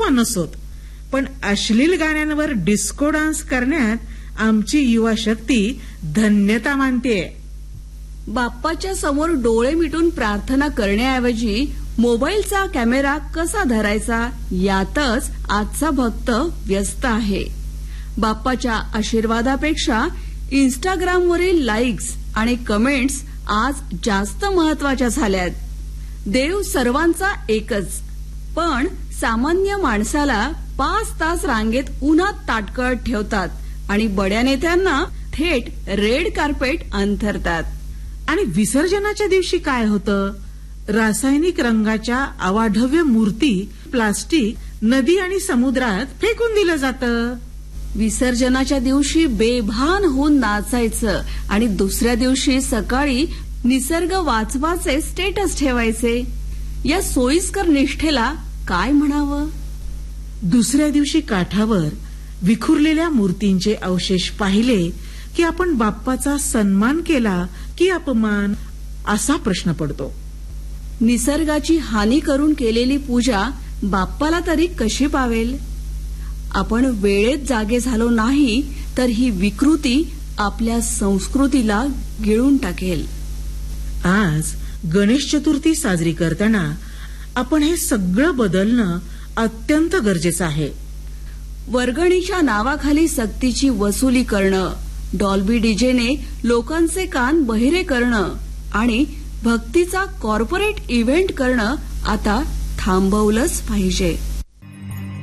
नसोत, पण अश्लील गाण्यांवर डिस्को डान्स करण्यात आमची युवा शक्ती धन्यता मानतेय. बाप्पाच्या समोर डोळे मिटून प्रार्थना करण्याऐवजी मोबाईलचा कॅमेरा कसा धरायचा यातच आजचा भक्त व्यस्त आहे. बाप्पाच्या आशीर्वादापेक्षा इंस्टाग्रामवरील लाईक्स आणि कमेंट्स आज जास्त महत्वाच्या झाल्यात. देव सर्वांचा एकच, पण सामान्य माणसाला 5 तास रांगेत उन्हात ताटकळत ठेवतात आणि बड्या नेत्यांना थेट रेड कार्पेट अंथरतात. आणि विसर्जनाच्या दिवशी काय होतं? रासायनिक रंगाच्या अवाढव्य मूर्ती प्लास्टिक नदी आणि समुद्रात फेकून दिलं जातं. विसर्जनाच्या दिवशी बेभान होऊन नाचायचं आणि दुसऱ्या दिवशी सकाळी निसर्ग वाचवाचे स्टेटस ठेवायचे. या सोयीस्कर निष्ठेला काय म्हणावं? दुसऱ्या दिवशी काठावर विखुरलेल्या मूर्तींचे अवशेष पाहिले की आपण बाप्पाचा सन्मान केला की अपमान असा प्रश्न पडतो. निसर्गाची हानी करून केलेली पूजा बाप्पाला तरी कशी पावेल? आपण वेळेत जागे झालो नाही तर ही विकृती आपल्या संस्कृतीला गिळून टाकेल. आज गणेश चतुर्थी साजरी करताना आपण हे सगळं बदलणं अत्यंत गरजेचं आहे. वर्गणीच्या नावाखाली सक्तीची वसुली करणं, डॉल्बी डीजेने लोकांचे कान बहिरे करणं आणि भक्तीचा कॉर्पोरेट इव्हेंट करणं आता थांबवलंच पाहिजे.